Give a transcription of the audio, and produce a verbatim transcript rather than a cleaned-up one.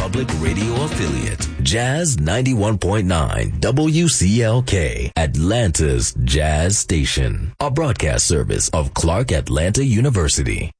Public Radio affiliate, Jazz ninety-one point nine W C L K, Atlanta's Jazz Station, a broadcast service of Clark Atlanta University.